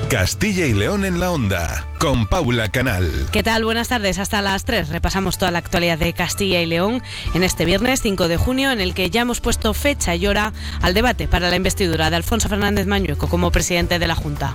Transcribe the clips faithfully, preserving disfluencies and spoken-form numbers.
Castilla y León en la Onda, con Paula Canal. ¿Qué tal? Buenas tardes. Hasta las tres repasamos toda la actualidad de Castilla y León en este viernes cinco de junio, en el que ya hemos puesto fecha y hora al debate para la investidura de Alfonso Fernández Mañueco como presidente de la Junta.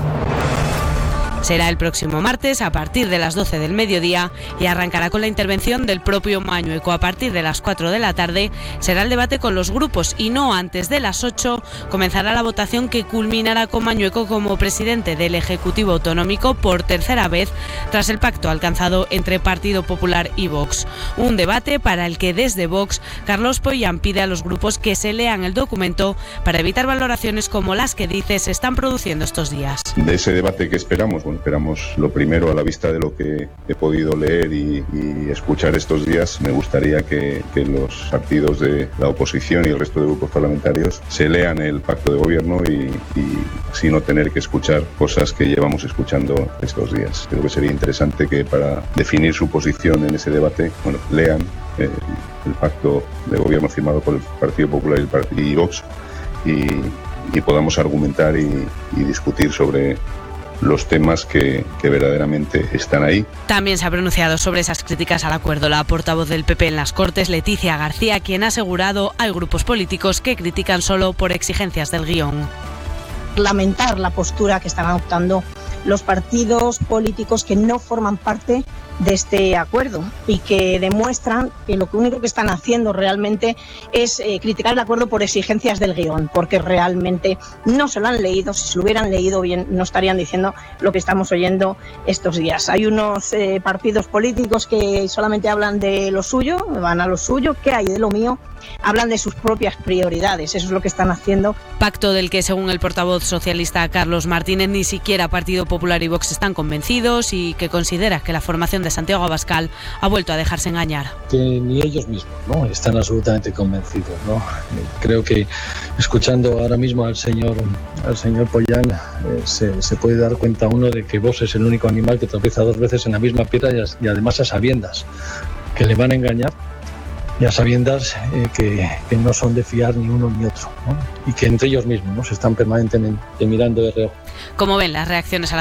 Será el próximo martes a partir de las doce del mediodía y arrancará con la intervención del propio Mañueco. A partir de las cuatro de la tarde será el debate con los grupos y no antes de las ocho comenzará la votación que culminará con Mañueco como presidente del Ejecutivo Autonómico por tercera vez tras el pacto alcanzado entre Partido Popular y Vox. Un debate para el que desde Vox Carlos Pollán pide a los grupos que se lean el documento para evitar valoraciones como las que dice se están produciendo estos días. De ese debate que esperamos, bueno, esperamos lo primero a la vista de lo que he podido leer y, y escuchar estos días. Me gustaría que, que los partidos de la oposición y el resto de grupos parlamentarios se lean el pacto de gobierno y, y así no tener que escuchar cosas que llevamos escuchando estos días. Creo que sería interesante que para definir su posición en ese debate, bueno, lean el, el pacto de gobierno firmado por el Partido Popular y, el Partido y Vox y, y podamos argumentar y, y discutir sobre los temas que, que verdaderamente están ahí. También se ha pronunciado sobre esas críticas al acuerdo la portavoz del P P en las Cortes, Leticia García, quien ha asegurado hay grupos políticos que critican solo por exigencias del guión. Lamentar la postura que están adoptando los partidos políticos que no forman parte de este acuerdo y que demuestran que lo único que están haciendo realmente es eh, criticar el acuerdo por exigencias del guión, porque realmente no se lo han leído. Si se lo hubieran leído bien no estarían diciendo lo que estamos oyendo estos días. Hay unos eh, partidos políticos que solamente hablan de lo suyo, van a lo suyo, ¿qué hay de lo mío? Hablan de sus propias prioridades, eso es lo que están haciendo. Pacto del que, según el portavoz socialista Carlos Martínez, ni siquiera Partido Popular y Vox están convencidos y que considera que la formación de Santiago Abascal ha vuelto a dejarse engañar. Que ni ellos mismos, ¿no?, están absolutamente convencidos, ¿no? Creo que escuchando ahora mismo al señor al señor Pollán eh, se, se puede dar cuenta uno de que Vox es el único animal que tropieza dos veces en la misma piedra y, y además a sabiendas que le van a engañar y a sabiendas eh, que, que no son de fiar ni uno ni otro, ¿no? Y que entre ellos mismos, ¿no?, se están permanentemente mirando de reojo. Como ven las reacciones a la